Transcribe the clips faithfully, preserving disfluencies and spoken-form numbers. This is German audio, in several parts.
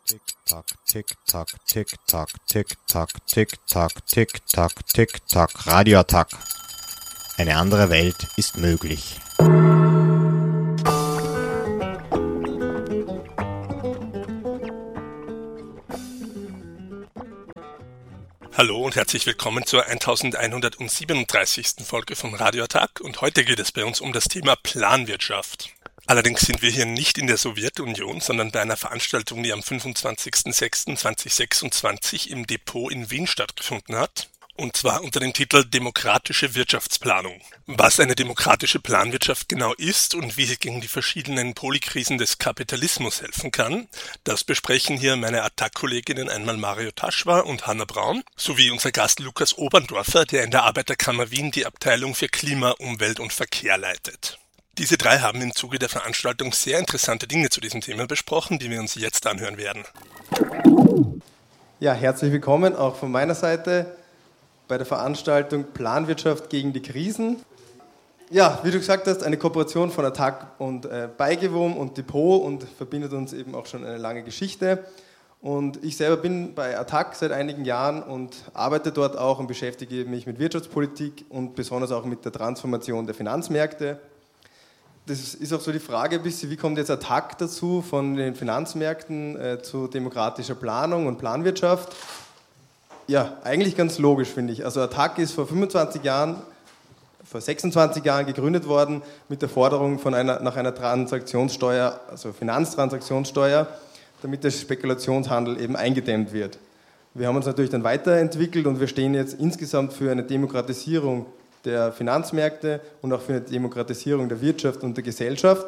Tick-Tack, Tick-Tack, Tick-Tack, Tick-Tack, Tick-Tack, Tick-Tack, Tick-Tack, Radioattack. Eine andere Welt ist möglich. Hallo und herzlich willkommen zur elfhundertsiebenunddreißigsten Folge von Radioattack und heute geht es bei uns um das Thema Planwirtschaft. Allerdings sind wir hier nicht in der Sowjetunion, sondern bei einer Veranstaltung, die am fünfundzwanzigsten sechsten zweitausendsechsundzwanzig im Depot in Wien stattgefunden hat. Und zwar unter dem Titel Demokratische Wirtschaftsplanung. Was eine demokratische Planwirtschaft genau ist und wie sie gegen die verschiedenen Polykrisen des Kapitalismus helfen kann, das besprechen hier meine Attac-Kolleginnen einmal Mario Taschwa und Hanna Braun, sowie unser Gast Lukas Oberndorfer, der in der Arbeiterkammer Wien die Abteilung für Klima, Umwelt und Verkehr leitet. Diese drei haben im Zuge der Veranstaltung sehr interessante Dinge zu diesem Thema besprochen, die wir uns jetzt anhören werden. Ja, herzlich willkommen auch von meiner Seite bei der Veranstaltung Planwirtschaft gegen die Krisen. Ja, wie du gesagt hast, eine Kooperation von Attac und äh, Beigewum und Depot und verbindet uns eben auch schon eine lange Geschichte. Und ich selber bin bei Attac seit einigen Jahren und arbeite dort auch und beschäftige mich mit Wirtschaftspolitik und besonders auch mit der Transformation der Finanzmärkte. Das ist auch so die Frage ein bisschen, wie kommt jetzt Attac dazu von den Finanzmärkten äh, zu demokratischer Planung und Planwirtschaft? Ja, eigentlich ganz logisch, finde ich. Also Attac ist vor fünfundzwanzig Jahren, vor sechsundzwanzig Jahren gegründet worden mit der Forderung von einer, nach einer Transaktionssteuer, also Finanztransaktionssteuer, damit der Spekulationshandel eben eingedämmt wird. Wir haben uns natürlich dann weiterentwickelt und wir stehen jetzt insgesamt für eine Demokratisierung der Finanzmärkte und auch für eine Demokratisierung der Wirtschaft und der Gesellschaft.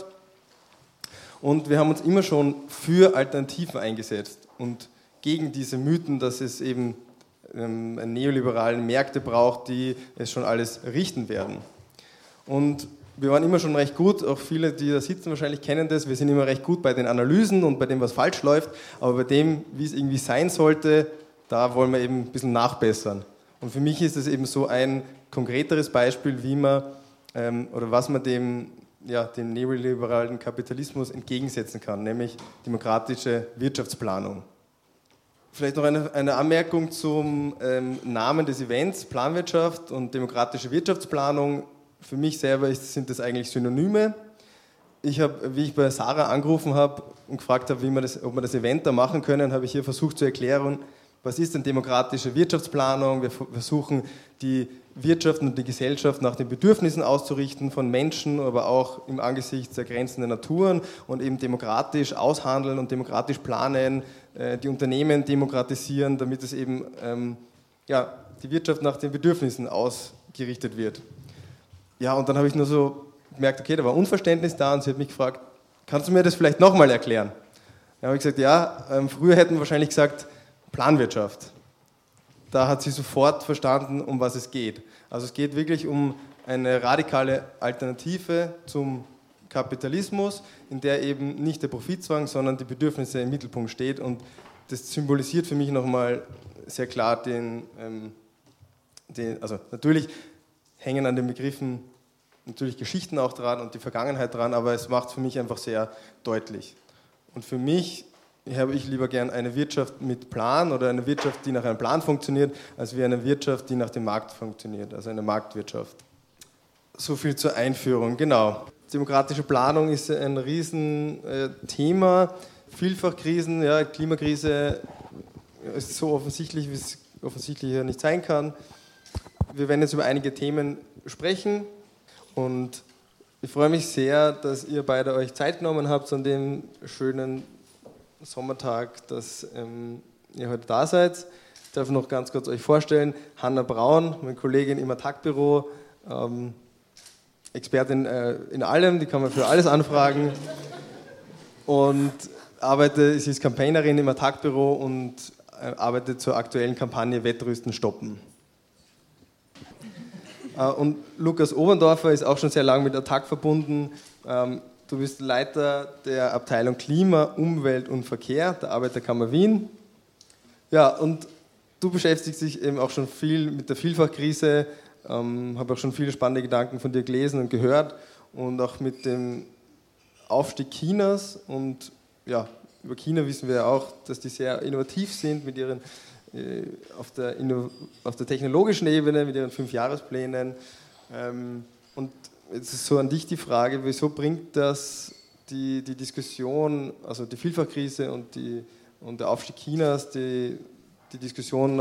Und wir haben uns immer schon für Alternativen eingesetzt und gegen diese Mythen, dass es eben ähm, neoliberale Märkte braucht, die es schon alles richten werden. Und wir waren immer schon recht gut, auch viele, die da sitzen, wahrscheinlich kennen das, wir sind immer recht gut bei den Analysen und bei dem, was falsch läuft, aber bei dem, wie es irgendwie sein sollte, da wollen wir eben ein bisschen nachbessern. Und für mich ist es eben so ein konkreteres Beispiel, wie man ähm, oder was man dem, ja, dem neoliberalen Kapitalismus entgegensetzen kann, nämlich demokratische Wirtschaftsplanung. Vielleicht noch eine, eine Anmerkung zum ähm, Namen des Events, Planwirtschaft und demokratische Wirtschaftsplanung. Für mich selber ist, sind das eigentlich Synonyme. Ich habe, wie ich bei Sarah angerufen habe und gefragt habe, wie wir das, ob wir das Event da machen können, habe ich hier versucht zu erklären, was ist denn demokratische Wirtschaftsplanung? Wir versuchen, die Wirtschaft und die Gesellschaft nach den Bedürfnissen auszurichten von Menschen, aber auch im Angesicht der Grenzen der Naturen und eben demokratisch aushandeln und demokratisch planen, die Unternehmen demokratisieren, damit es eben ähm, ja, die Wirtschaft nach den Bedürfnissen ausgerichtet wird. Ja, und dann habe ich nur so gemerkt, okay, da war Unverständnis da und sie hat mich gefragt, kannst du mir das vielleicht nochmal erklären? Dann habe ich gesagt, ja, ähm, früher hätten wir wahrscheinlich gesagt, Planwirtschaft. Da hat sie sofort verstanden, um was es geht. Also es geht wirklich um eine radikale Alternative zum Kapitalismus, in der eben nicht der Profitzwang, sondern die Bedürfnisse im Mittelpunkt steht. Und das symbolisiert für mich nochmal sehr klar den, ähm, den, also natürlich hängen an den Begriffen natürlich Geschichten auch dran und die Vergangenheit dran, aber es macht für mich einfach sehr deutlich. Und für mich habe ich lieber gern eine Wirtschaft mit Plan oder eine Wirtschaft, die nach einem Plan funktioniert, als wie eine Wirtschaft, die nach dem Markt funktioniert, also eine Marktwirtschaft. So viel zur Einführung, genau. Demokratische Planung ist ein Riesenthema. Vielfachkrisen, ja, Klimakrise ist so offensichtlich, wie es offensichtlich ja nicht sein kann. Wir werden jetzt über einige Themen sprechen und ich freue mich sehr, dass ihr beide euch Zeit genommen habt an dem schönen Sommertag, dass ähm, ihr heute da seid. Ich darf noch ganz kurz euch vorstellen, Hanna Braun, meine Kollegin im Attac-Büro, ähm, Expertin äh, in allem, die kann man für alles anfragen und arbeitet, sie ist Campaignerin im Attac-Büro und äh, arbeitet zur aktuellen Kampagne Wettrüsten stoppen. Äh, und Lukas Oberndorfer ist auch schon sehr lange mit Attac verbunden. Ähm, Du bist Leiter der Abteilung Klima, Umwelt und Verkehr der Arbeiterkammer Wien. Ja, und du beschäftigst dich eben auch schon viel mit der Vielfachkrise, ähm, habe auch schon viele spannende Gedanken von dir gelesen und gehört und auch mit dem Aufstieg Chinas und ja, über China wissen wir ja auch, dass die sehr innovativ sind mit ihren, äh, auf, der Inno, auf der technologischen Ebene, mit ihren Fünfjahresplänen. Ähm, und jetzt ist so an dich die Frage, wieso bringt das die, die Diskussion, also die Vielfachkrise und, die, und der Aufstieg Chinas, die, die Diskussion